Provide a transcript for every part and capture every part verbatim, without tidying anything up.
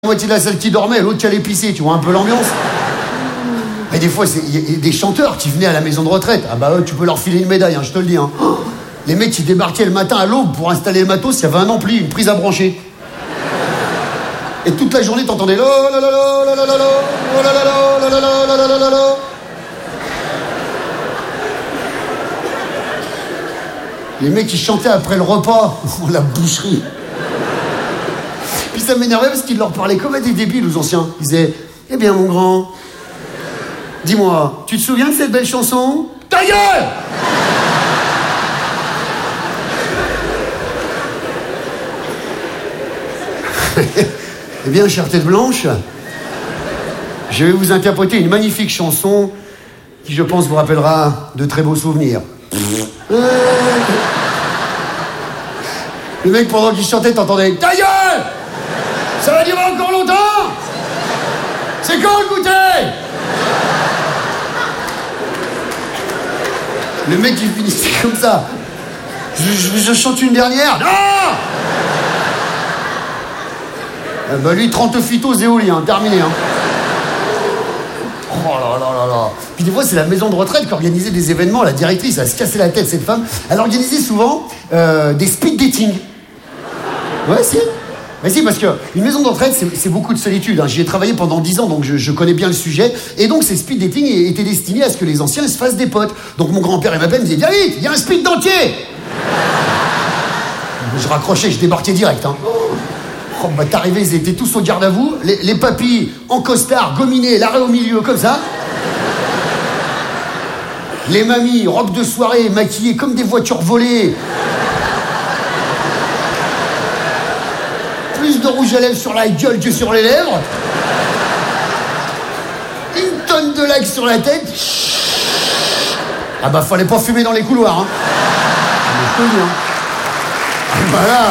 La moitié de la salle qui dormait, l'autre qui allait pisser, tu vois un peu l'ambiance. Et des fois, il y a des chanteurs qui venaient à la maison de retraite. Ah bah eux, tu peux leur filer une médaille, hein, je te le dis. Hein. Les mecs qui débarquaient le matin à l'aube pour installer le matos, il y avait un ampli, une prise à brancher. Et toute la journée, t'entendais lo la la la la la la la la la la la la la la la la. Les mecs qui chantaient après le repas, la boucherie. Puis ça m'énervait parce qu'ils leur parlaient comme à des débiles aux anciens. Ils disaient, eh bien mon grand, dis-moi, tu te souviens de cette belle chanson? Ta gueule! Eh bien, chère tête blanche, je vais vous interpréter une magnifique chanson qui, je pense, vous rappellera de très beaux souvenirs. Le mec, pendant qu'il chantait, t'entendais, ta gueule! Ça va durer encore longtemps? C'est quand le goûter? Le mec, il finissait comme ça. Je, je, je chante une dernière. Non! Ah bah lui, trente phytos éoliens, terminé. Hein. Oh là là là là. Puis des fois, c'est la maison de retraite qui organisait des événements. La directrice, elle se cassait la tête, cette femme. Elle organisait souvent euh, des speed dating. Ouais, si. Mais si, parce qu'une maison de retraite, c'est, c'est beaucoup de solitude. Hein. J'y ai travaillé pendant dix ans, donc je, je connais bien le sujet. Et donc, ces speed dating étaient destinés à ce que les anciens se fassent des potes. Donc, mon grand-père, il m'appelait, il me disait, viens vite, il y a un speed dentier. Je raccrochais, je débarquais direct. Hein. Oh, bah, t'arrivais, ils étaient tous au garde à vous. Les, les papis en costard, gominés, l'arrêt au milieu, comme ça. Les mamies, robes de soirée, maquillées comme des voitures volées. Plus de rouge à lèvres sur la gueule que sur les lèvres. Une tonne de lac sur la tête. Ah bah fallait pas fumer dans les couloirs. Hein. Je te le dis. Hein. Voilà.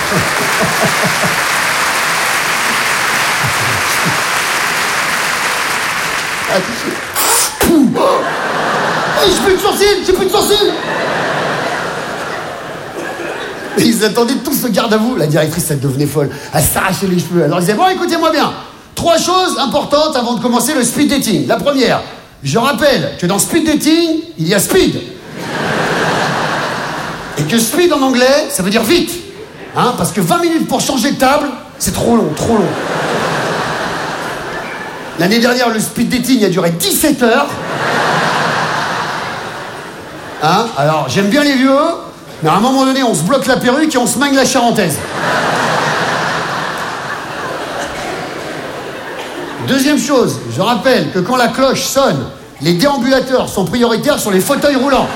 Oh, j'ai plus de sourcils, j'ai plus de sourcils. Et ils attendaient tous au garde à vous. La directrice, elle devenait folle. Elle s'arrachait les cheveux. Alors ils disaient, bon, écoutez-moi bien. Trois choses importantes avant de commencer le speed dating. La première, je rappelle que dans speed dating, il y a speed. Et que speed en anglais, ça veut dire vite. Hein, parce que vingt minutes pour changer de table, c'est trop long, trop long. L'année dernière, le speed dating a duré dix-sept heures. Hein, alors, j'aime bien les vieux. Mais à un moment donné, on se bloque la perruque et on se mangue la charentaise. Deuxième chose, je rappelle que quand la cloche sonne, les déambulateurs sont prioritaires sur les fauteuils roulants.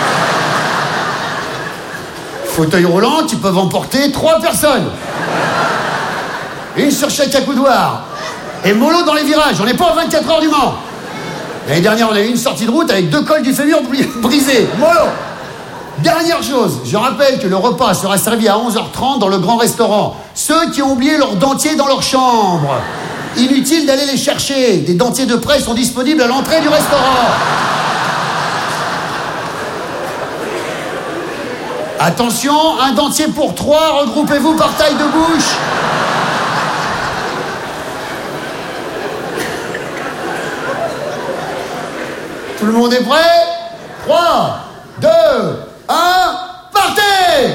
Fauteuils roulants qui peuvent emporter trois personnes. Une sur chaque accoudoir. Et mollo dans les virages, on n'est pas à vingt-quatre heures du Mans. L'année dernière, on a eu une sortie de route avec deux cols du fémur brisés. Mollo. Dernière chose, je rappelle que le repas sera servi à onze heures trente dans le grand restaurant. Ceux qui ont oublié leur dentier dans leur chambre, inutile d'aller les chercher. Des dentiers de prêt sont disponibles à l'entrée du restaurant. Attention, un dentier pour trois, regroupez-vous par taille de bouche. Tout le monde est prêt? trois, deux, un, partez!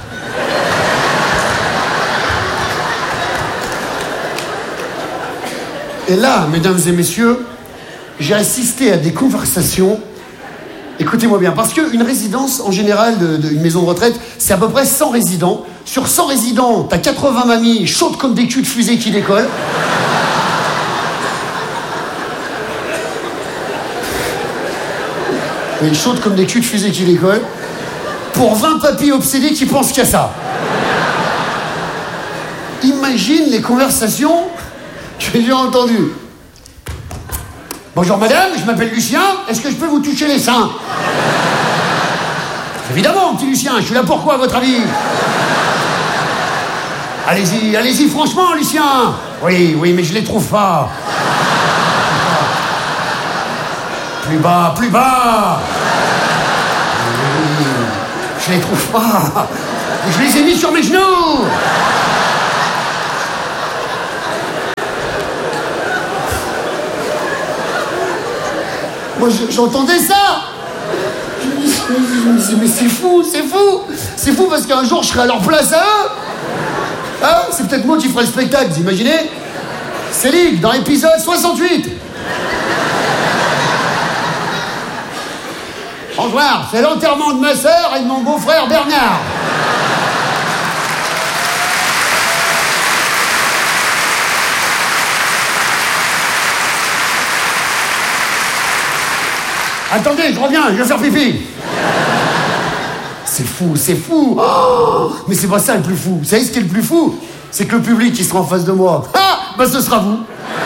Et là, mesdames et messieurs, j'ai assisté à des conversations. Écoutez-moi bien, parce qu'une résidence, en général, de, de, une maison de retraite, c'est à peu près cent résidents. Sur cent résidents, t'as quatre-vingts mamies chaudes comme des culs de fusée qui décollent. Oui, chaudes comme des culs de fusée qui décollent. Pour vingt papis obsédés qui pensent qu'à ça. Imagine les conversations que j'ai entendues. Bonjour madame, je m'appelle Lucien, est-ce que je peux vous toucher les seins? Évidemment, petit Lucien, je suis là pourquoi, à votre avis? Allez-y, allez-y, franchement, Lucien. Oui, oui, mais je les trouve pas. Plus bas, plus bas. Oui, je les trouve pas. Je les ai mis sur mes genoux. Moi, j'entendais ça. Je me dis, je me dis, mais c'est fou, c'est fou. C'est fou parce qu'un jour, je serai à leur place à eux. Hein? C'est peut-être moi qui ferai le spectacle, vous imaginez? Céline, dans l'épisode soixante-huit. Bonsoir, c'est l'enterrement de ma sœur et de mon beau-frère Bernard. Attendez, je reviens, je vais faire pipi. C'est fou, c'est fou. Oh, mais c'est pas ça le plus fou. Vous savez ce qui est le plus fou? C'est que le public qui sera en face de moi. Ah, bah ce sera vous.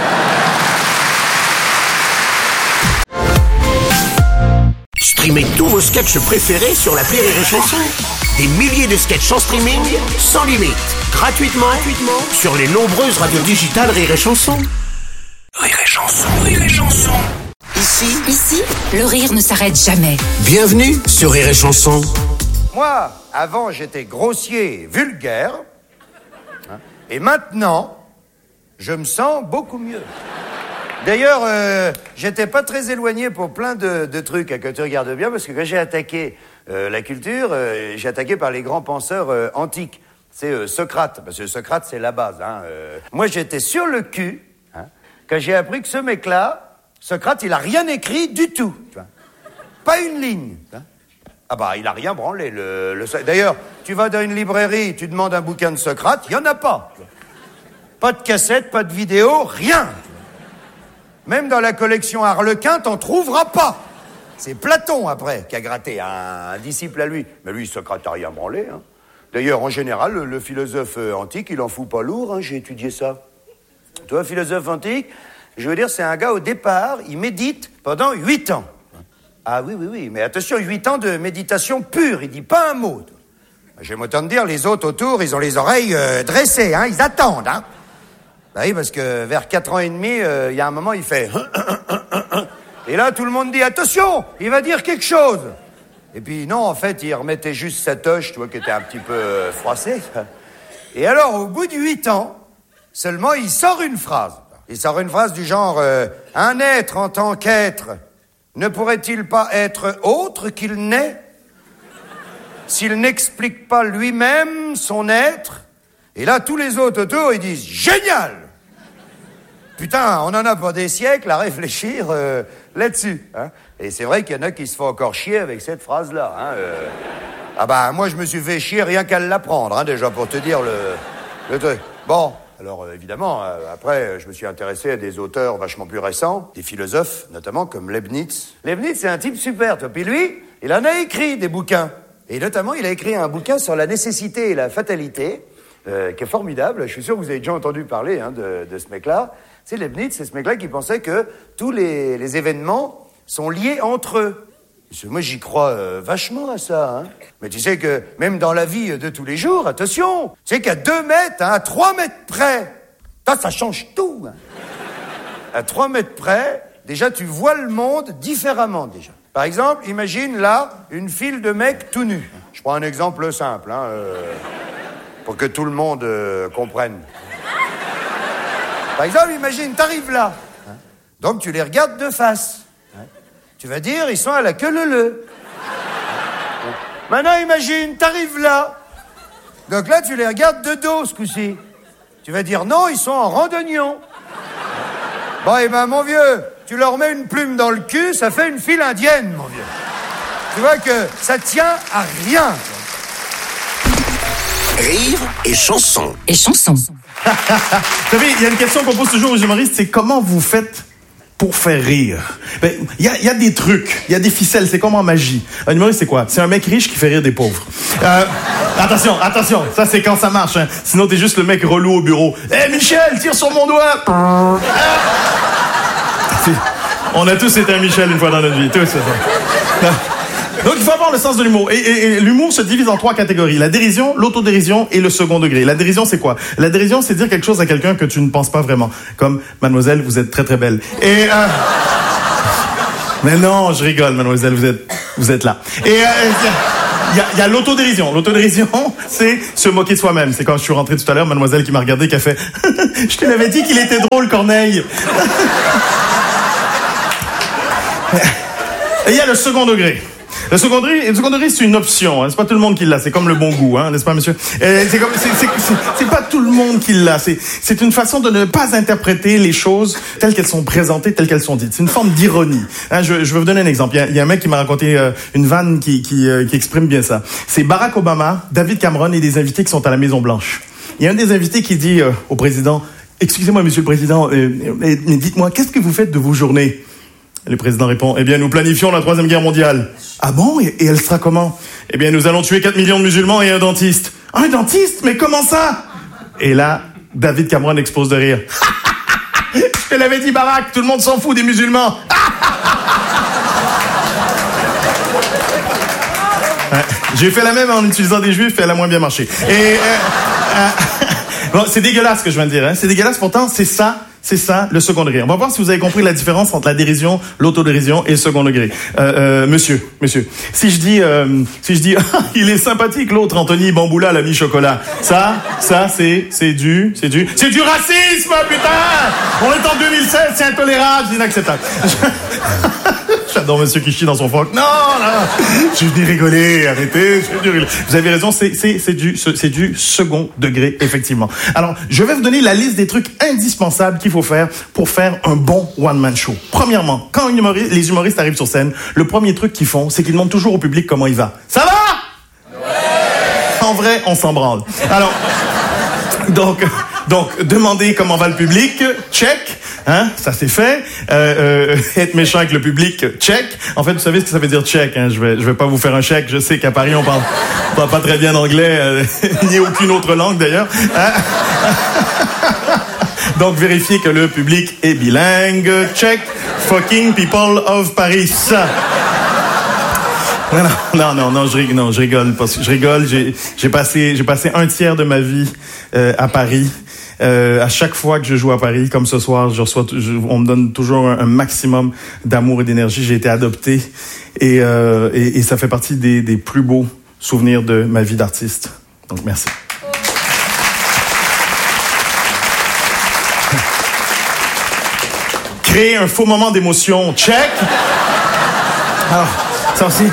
Streamez tous vos sketchs préférés sur l'appli Rire et Chanson. Des milliers de sketchs en streaming, sans limite, gratuitement, gratuitement sur les nombreuses radios digitales Rire et Chanson. Rire et Chanson, Rire et Chanson. Ici, Ici, le rire ne s'arrête jamais. Bienvenue sur Rire et Chanson. Moi, avant, j'étais grossier, vulgaire. Hein, et maintenant, je me sens beaucoup mieux. D'ailleurs, euh, j'étais pas très éloigné pour plein de, de trucs, hein, que tu regardes bien, parce que quand j'ai attaqué euh, la culture, euh, j'ai attaqué par les grands penseurs euh, antiques. C'est euh, Socrate, parce que Socrate, c'est la base. Hein, euh. Moi, j'étais sur le cul, hein, quand j'ai appris que ce mec-là, Socrate, il a rien écrit du tout. Tu vois. Pas une ligne. Hein. Ah bah, il a rien branlé. Le, le... D'ailleurs, tu vas dans une librairie, tu demandes un bouquin de Socrate, il y en a pas. Tu vois. Pas de cassette, pas de vidéo, rien. Même dans la collection Harlequin, t'en trouveras pas. C'est Platon, après, qui a gratté, un, un disciple à lui. Mais lui, Socrate a rien branlé. Hein. D'ailleurs, en général, le, le philosophe antique, il en fout pas lourd. Hein, j'ai étudié ça. Toi, philosophe antique, je veux dire, c'est un gars, au départ, il médite pendant huit ans. Ah oui, oui, oui, mais attention, huit ans de méditation pure, il dit pas un mot. J'aime autant te dire, les autres autour, ils ont les oreilles euh, dressées, hein, ils attendent, hein. Bah oui, parce que vers quatre ans et demi, il euh, y a un moment, il fait... Et là, tout le monde dit, attention, il va dire quelque chose. Et puis, non, en fait, il remettait juste sa toche, tu vois, qui était un petit peu euh, froissée. Et alors, au bout de huit ans, seulement, il sort une phrase. Il sort une phrase du genre euh, « Un être en tant qu'être ne pourrait-il pas être autre qu'il n'est s'il n'explique pas lui-même son être ?» Et là, tous les autres autour, ils disent « Génial !» Putain, on en a pas des siècles à réfléchir euh, là-dessus. Hein. Et c'est vrai qu'il y en a qui se font encore chier avec cette phrase-là. Hein, euh... Ah bah, moi, je me suis fait chier rien qu'à l'apprendre, hein, déjà, pour te dire le, le truc. Bon... Alors, euh, évidemment, euh, après, euh, je me suis intéressé à des auteurs vachement plus récents, des philosophes, notamment, comme Leibniz. Leibniz, c'est un type super, toi. Puis lui, il en a écrit des bouquins. Et notamment, il a écrit un bouquin sur la nécessité et la fatalité, euh, qui est formidable. Je suis sûr que vous avez déjà entendu parler hein, de, de ce mec-là. C'est Leibniz, c'est ce mec-là qui pensait que tous les, les événements sont liés entre eux. Moi, j'y crois euh, vachement à ça, hein. Mais tu sais que, même dans la vie de tous les jours, attention, tu sais qu'à deux mètres, hein, à trois mètres près, ça, ça change tout, hein. À trois mètres près, déjà, tu vois le monde différemment, déjà. Par exemple, imagine, là, une file de mecs tout nus. Je prends un exemple simple, hein, euh, pour que tout le monde euh, comprenne. Par exemple, imagine, t'arrives là, hein, donc tu les regardes de face. Tu vas dire, ils sont à la queue leu-leu. Maintenant, imagine, t'arrives là. Donc là, tu les regardes de dos, ce coup-ci. Tu vas dire, non, ils sont en randonnion. Bon, eh ben, mon vieux, tu leur mets une plume dans le cul, ça fait une file indienne, mon vieux. Tu vois que ça tient à rien. Rire et Chanson. Et chanson. Vous savez, il y a une question qu'on pose toujours aux humoristes, c'est comment vous faites pour faire rire? Ben, il y a, y a des trucs, il y a des ficelles, c'est comme en magie. Un humoriste, c'est quoi? C'est un mec riche qui fait rire des pauvres. Euh, attention, attention, ça c'est quand ça marche, hein. Sinon t'es juste le mec relou au bureau. Hé hey, Michel, tire sur mon doigt! On a tous été un Michel une fois dans notre vie, tous. Donc il faut avoir le sens de l'humour. Et, et, et l'humour se divise en trois catégories. La dérision, l'autodérision et le second degré. La dérision, c'est quoi? La dérision, c'est dire quelque chose à quelqu'un que tu ne penses pas vraiment. Comme, mademoiselle, vous êtes très très belle. Et... Euh... Mais non, je rigole, mademoiselle, vous êtes, vous êtes là. Et il euh, y a, y a l'autodérision. L'autodérision, c'est se moquer de soi-même. C'est quand je suis rentré tout à l'heure, mademoiselle qui m'a regardé, qui a fait « Je te l'avais dit qu'il était drôle, Corneille !» Et il y a le second degré. Le second degré, le second degré, c'est une option. Hein. C'est pas tout le monde qui l'a. C'est comme le bon goût, hein, n'est-ce pas, monsieur? Euh, c'est, comme, c'est, c'est, c'est, c'est pas tout le monde qui l'a. C'est, c'est une façon de ne pas interpréter les choses telles qu'elles sont présentées, telles qu'elles sont dites. C'est une forme d'ironie. Hein, je, je vais vous donner un exemple. Il y a, il y a un mec qui m'a raconté euh, une vanne qui, qui, euh, qui exprime bien ça. C'est Barack Obama, David Cameron et des invités qui sont à la Maison Blanche. Il y a un des invités qui dit euh, au président, « Excusez-moi, monsieur le président, euh, euh, dites-moi, qu'est-ce que vous faites de vos journées ?» Le président répond, « Eh bien, nous planifions la Troisième Guerre mondiale. »« Ah bon? Et, et elle sera comment? »« Eh bien, nous allons tuer quatre millions de musulmans et un dentiste. »« Un dentiste? Mais comment ça? » Et là, David Cameron explose de rire. « Je te l'avais dit, Barack, tout le monde s'en fout des musulmans. » Ouais, j'ai fait la même en utilisant des juifs et elle a moins bien marché. Et... Euh, euh, bon, c'est dégueulasse ce que je viens de dire. Hein. C'est dégueulasse, pourtant, c'est ça... C'est ça, le second degré. On va voir si vous avez compris la différence entre la dérision, l'autodérision et le second degré. Euh, euh, monsieur, monsieur, si je dis, euh, si je dis, il est sympathique l'autre, Anthony Bamboula, l'ami chocolat. Ça, ça, c'est, c'est du, c'est du, c'est du racisme, putain! On est en deux mille seize, c'est intolérable, c'est inacceptable. J'adore monsieur qui chie dans son froc. Non, non, je suis venu rigoler, arrêtez, je suis venu rigoler. Vous avez raison, c'est, c'est, c'est du, c'est du second degré, effectivement. Alors, je vais vous donner la liste des trucs indispensables qu'il faut faire pour faire un bon one-man show. Premièrement, quand une humoriste, les humoristes arrivent sur scène, le premier truc qu'ils font, c'est qu'ils demandent toujours au public comment il va. Ça va? Ouais! En vrai, on s'en branle. Alors, donc, donc, demander comment va le public, check. Hein, ça c'est fait. Euh, euh, être méchant avec le public, check. En fait, vous savez ce que ça veut dire check. Hein? Je vais, je vais pas vous faire un chèque. Je sais qu'à Paris on parle, on parle pas très bien anglais, euh, ni aucune autre langue d'ailleurs. Hein? Donc vérifiez que le public est bilingue. Check. Fucking people of Paris. Non, non, non, non, je rigole, non, je rigole parce que je rigole. J'ai, j'ai passé, j'ai passé un tiers de ma vie euh, à Paris. Euh, à chaque fois que je joue à Paris, comme ce soir, je reçois, je, on me donne toujours un, un maximum d'amour et d'énergie. J'ai été adopté et, euh, et, et ça fait partie des, des plus beaux souvenirs de ma vie d'artiste. Donc merci. Créer un faux moment d'émotion, check. Alors, ça aussi.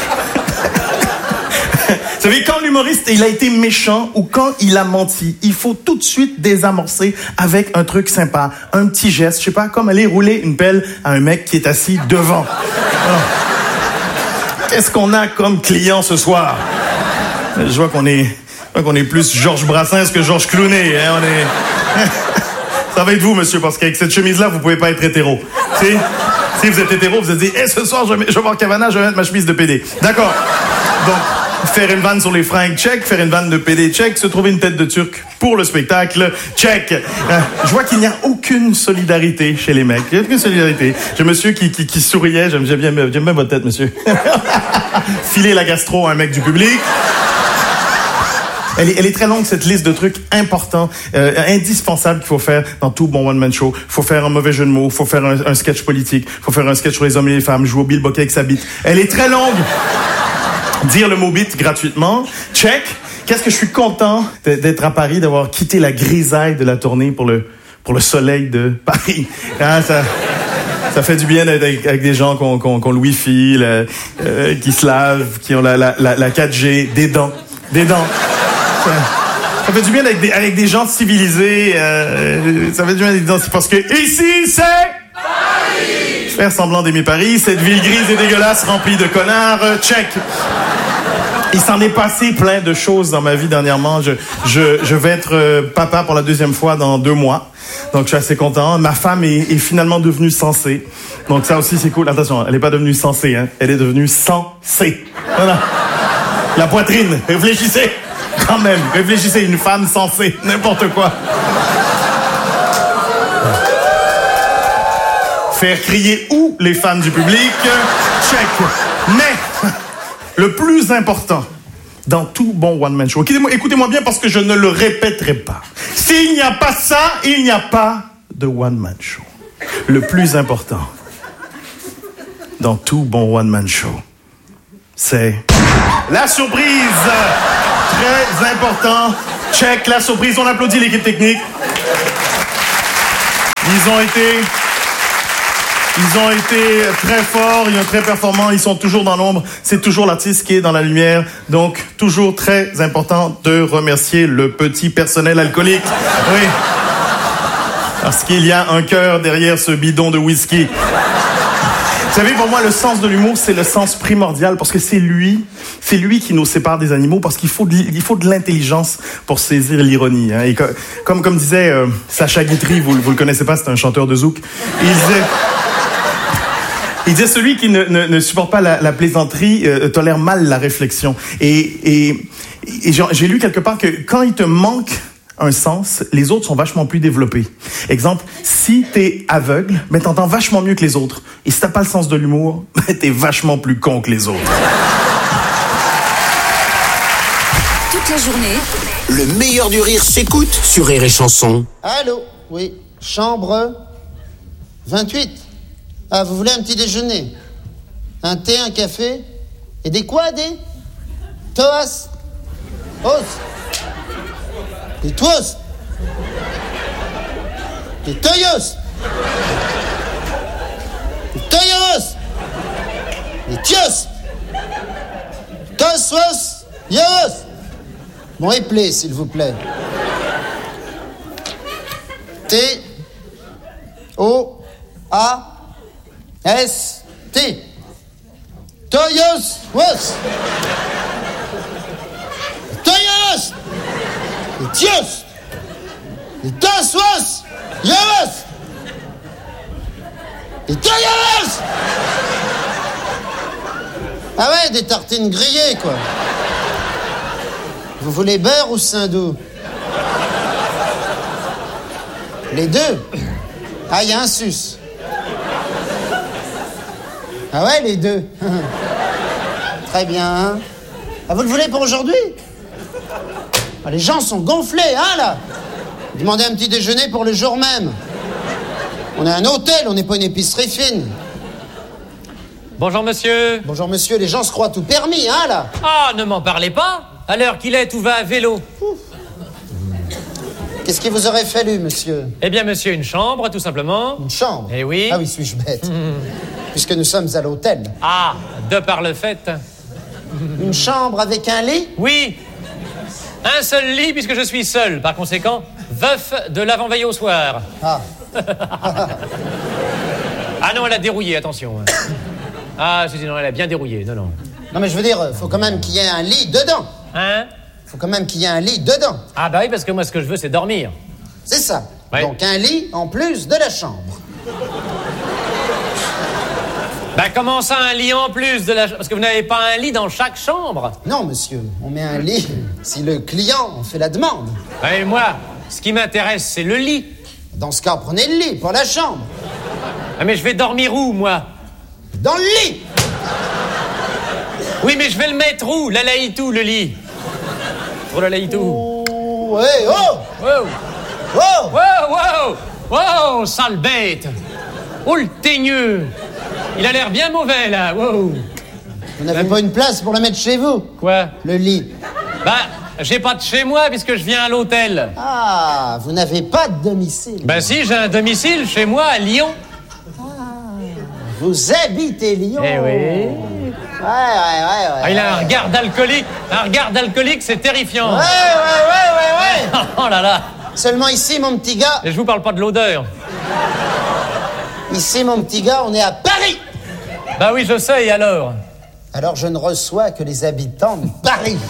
Vous savez, quand l'humoriste, il a été méchant ou quand il a menti, il faut tout de suite désamorcer avec un truc sympa, un petit geste, je sais pas, comme aller rouler une pelle à un mec qui est assis devant. Alors, qu'est-ce qu'on a comme client ce soir? Je vois qu'on est, je vois qu'on est plus Georges Brassens que Georges Clooney, hein, on est... Ça va être vous, monsieur, parce qu'avec cette chemise-là, vous pouvez pas être hétéro. Si, si vous êtes hétéro, vous vous dit, hey, ce soir, je vais, je vais voir Cavana, je vais mettre ma chemise de P D. D'accord. Donc, faire une vanne sur les fringues, check. Faire une vanne de P D, check. Se trouver une tête de Turc pour le spectacle, check. Euh, je vois qu'il n'y a aucune solidarité chez les mecs. Il n'y a aucune solidarité. J'ai un monsieur qui, qui, qui souriait. J'aime, j'aime, bien, j'aime bien votre tête, monsieur. Filer la gastro à un mec du public. Elle est, elle est très longue, cette liste de trucs importants, euh, indispensables qu'il faut faire dans tout bon one-man show. Il faut faire un mauvais jeu de mots, il faut faire un, un sketch politique, il faut faire un sketch sur les hommes et les femmes, jouer au Bill Bokeh avec sa bite. Elle est très longue. Dire le mot bite gratuitement, check. Qu'est-ce que je suis content d'être à Paris, d'avoir quitté la grisaille de la tournée pour le, pour le soleil de Paris. Hein, ça... Ça fait du bien d'être avec, avec des gens qui ont, qui ont, qui ont le Wi-Fi, le, euh, qui se lavent, qui ont la, la, la, la quatre G, des dents. Des dents. Ça, ça fait du bien avec des, avec des gens civilisés. Euh, ça fait du bien avec des gens... Parce que ici, c'est... Paris! Faire semblant d'aimer Paris, cette ville grise et dégueulasse remplie de connards. Euh, check. Il s'en est passé plein de choses dans ma vie dernièrement. Je, je, je vais être euh, papa pour la deuxième fois dans deux mois. Donc, je suis assez content. Ma femme est, est finalement devenue sensée. Donc, ça aussi, c'est cool. Attention, elle n'est pas devenue sensée, hein. Elle est devenue sensée. Voilà. La poitrine. Réfléchissez. Quand même. Réfléchissez. Une femme sensée. N'importe quoi. Faire crier où les fans du public. Check. Mais, le plus important dans tout bon one-man show, écoutez-moi, écoutez-moi bien parce que je ne le répéterai pas. S'il n'y a pas ça, il n'y a pas de one-man show. Le plus important dans tout bon one-man show, c'est la surprise. Très important. Check la surprise. On applaudit l'équipe technique. Ils ont été... Ils ont été très forts, ils sont très performants, ils sont toujours dans l'ombre. C'est toujours l'artiste qui est dans la lumière. Donc, toujours très important de remercier le petit personnel alcoolique. Oui. Parce qu'il y a un cœur derrière ce bidon de whisky. Vous savez, pour moi, le sens de l'humour, c'est le sens primordial parce que c'est lui, c'est lui qui nous sépare des animaux parce qu'il faut de, il faut de l'intelligence pour saisir l'ironie. Hein. Et comme, comme, comme disait euh, Sacha Guitry, vous, vous le connaissez pas, c'est un chanteur de zouk. Il disait... Il disait celui qui ne, ne, ne supporte pas la, la plaisanterie euh, tolère mal la réflexion. Et, et, et j'ai, j'ai lu quelque part que quand il te manque un sens, les autres sont vachement plus développés. Exemple, si t'es aveugle, ben t'entends vachement mieux que les autres. Et si t'as pas le sens de l'humour, ben t'es vachement plus con que les autres. Toute la journée, Le meilleur du rire s'écoute sur Rire et Chanson. Allô? Oui. Chambre vingt-huit. Ah, vous voulez un petit déjeuner? Un thé, un café? Et des quoi, des? Toast? Os? Des toasts? Des toyos? Des toyos? Des tios? Tossos? Yos? Bon, éplé, s'il vous plaît. T O A S T. Toyos was. Toyos. Les tios. Les toswas. Yos. Les toyos. Ah ouais, des tartines grillées, quoi. Vous voulez beurre ou saindoux? Les deux. Ah, il y a un sus. Ah ouais, les deux. Très bien. Ah, vous le voulez pour aujourd'hui? Ah, les gens sont gonflés, hein, là? Demandez un petit déjeuner pour le jour même. On est un hôtel, on n'est pas une épicerie fine. Bonjour, monsieur. Bonjour, monsieur, les gens se croient tout permis, hein, là? Ah, ne m'en parlez pas. À l'heure qu'il est, tout va à vélo. Qu'est-ce qui vous aurait fallu, monsieur? Eh bien, monsieur, une chambre, tout simplement. Une chambre? Eh oui. Ah oui, suis-je bête. Puisque nous sommes à l'hôtel. Ah, de par le fait. Une chambre avec un lit? Oui. Un seul lit, puisque je suis seul. Par conséquent, veuf de l'avant-veille au soir. Ah. Ah non, elle a dérouillé, attention. Ah, je dis non, elle a bien dérouillé. Non, non. Non, mais je veux dire, faut quand même qu'il y ait un lit dedans. Hein? Faut quand même qu'il y ait un lit dedans. Ah bah oui, parce que moi, ce que je veux, c'est dormir. C'est ça. Ouais. Donc un lit en plus de la chambre. Bah comment ça, un lit en plus de la... Parce que vous n'avez pas un lit dans chaque chambre? Non, monsieur, on met un lit si le client en fait la demande. Et moi, ce qui m'intéresse, c'est le lit. Dans ce cas, prenez le lit, pas la chambre. Ah mais je vais dormir où, moi? Dans le lit! Oui, mais je vais le mettre où? La laïtou, le lit. Pour la laïtou. Oh, ouais, oh! Wow! Oh! Wow, wow! Wow, sale bête! Oh, le teigneux! Il a l'air bien mauvais, là, wow! Vous n'avez pas une place pour le mettre chez vous? Quoi? Le lit. Bah, j'ai pas de chez moi, puisque je viens à l'hôtel. Ah, vous n'avez pas de domicile. Bah si, j'ai un domicile chez moi, à Lyon. Vous habitez Lyon. Eh oui. Ouais, ouais, ouais, ouais. Ah, il a un regard d'alcoolique. Un regard d'alcoolique, c'est terrifiant. Ouais, ouais, ouais, ouais, ouais. Oh là là. Seulement ici, mon petit gars. Et je vous parle pas de l'odeur. Ici, mon petit gars, on est à Paris. Bah oui, je sais, et alors? Alors je ne reçois que les habitants de Paris.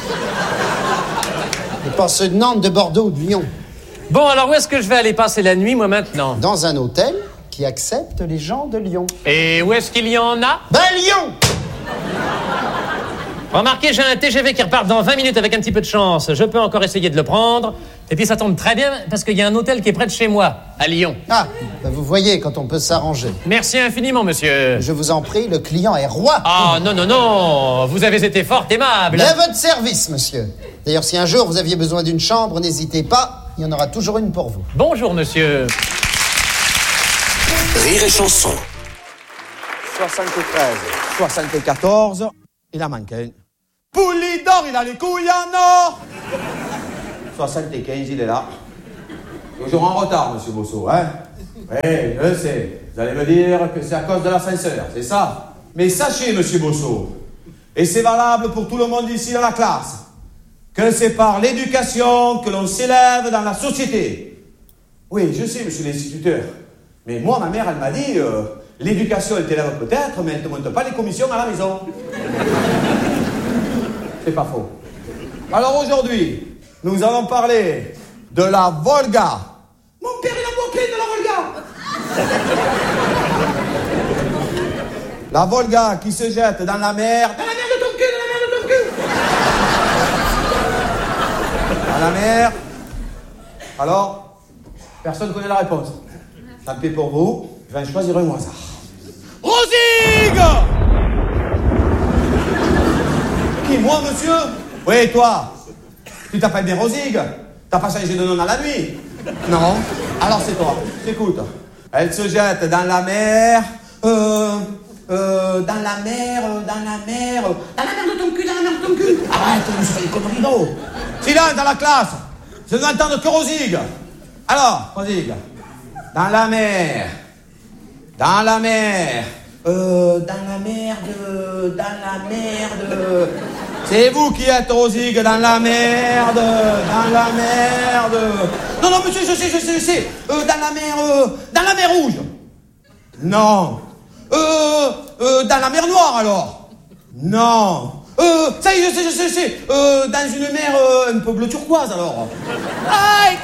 Et pas ceux de Nantes, de Bordeaux ou de Lyon. Bon, alors où est-ce que je vais aller passer la nuit, moi, maintenant? Dans un hôtel qui accepte les gens de Lyon. Et où est-ce qu'il y en a? Ben Lyon! Remarquez, j'ai un T G V qui repart dans vingt minutes avec un petit peu de chance. Je peux encore essayer de le prendre. Et puis ça tombe très bien parce qu'il y a un hôtel qui est près de chez moi, à Lyon. Ah, ben vous voyez quand on peut s'arranger. Merci infiniment, monsieur. Je vous en prie, le client est roi. Ah, non, non, non. Vous avez été fort aimable. Mais à votre service, monsieur. D'ailleurs, si un jour vous aviez besoin d'une chambre, n'hésitez pas, il y en aura toujours une pour vous. Bonjour, monsieur. Rire et Chanson. soixante-treize, soixante-quatorze, il a manqué. Poulidor, il a les couilles en or. soixante-quinze, il est là. Toujours en retard, monsieur Bosso, hein? Oui, je sais. Vous allez me dire que c'est à cause de l'ascenseur, c'est ça? Mais sachez, monsieur Bosso, et c'est valable pour tout le monde ici dans la classe, que c'est par l'éducation que l'on s'élève dans la société. Oui, je sais, monsieur l'instituteur. Mais moi, ma mère, elle m'a dit, euh, l'éducation, elle t'élève peut-être, mais elle ne te monte pas les commissions à la maison. C'est pas faux. Alors aujourd'hui, nous allons parler de la Volga. Mon père, il a manqué de la Volga. La Volga qui se jette dans la mer. Dans la mer de ton cul, dans la mer de ton cul. Dans la mer. Alors, personne ne connaît la réponse. Tant pis pour vous, je vais en choisir un au hasard. Rosig! Qui, moi, monsieur? Oui, toi. Tu t'appelles bien Rosig? T'as pas changé de nom dans la nuit? Non. Alors c'est toi. Écoute. Elle se jette dans la mer. Euh. Euh. Dans la mer. Dans la mer. Dans la mer de ton cul, dans la mer de ton cul. Arrête, monsieur, les conneries d'eau. Silence dans la classe. Je ne veux entendre que Rosig. Alors, Rosig. Dans la mer. Dans la mer. Euh. Dans la merde. Dans la merde. C'est vous qui êtes Rosig dans la merde, dans la merde. Non, non, monsieur, je sais, je sais, je sais. Euh, dans la mer, euh, dans la mer rouge. Non. Euh, euh, dans la mer noire alors. Non. Euh, ça y est, je sais, je sais, je sais. Euh, dans une mer euh, un peu bleu turquoise alors. Aïe.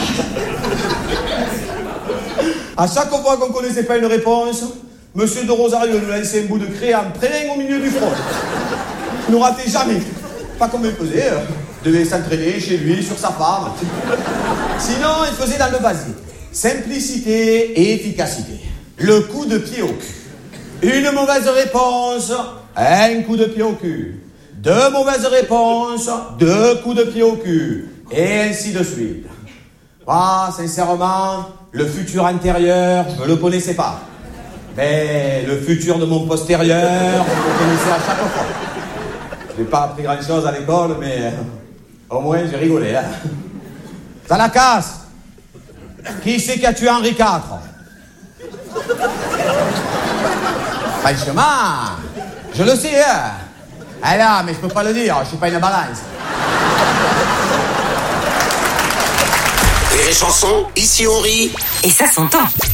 À chaque fois qu'on connaissait pas une réponse, monsieur de Rosario nous lançait un bout de crayon plein au milieu du front. Il ne ratait jamais. Pas comme il faisait. Il devait s'entraîner chez lui, sur sa femme. Sinon, il faisait dans le basique. Simplicité et efficacité. Le coup de pied au cul. Une mauvaise réponse, un coup de pied au cul. Deux mauvaises réponses, deux coups de pied au cul. Et ainsi de suite. Moi, sincèrement, le futur antérieur, je ne le connaissais pas. Mais le futur de mon postérieur, je le connaissais à chaque fois. Je n'ai pas appris grand-chose à l'école, mais au moins j'ai rigolé. Hein. Ça la casse. Qui c'est qui a tué Henri quatre? Franchement, je le sais. Hein. Ah là, mais je peux pas le dire, je suis pas une balance. Et les chansons, ici on rit. Et ça s'entend.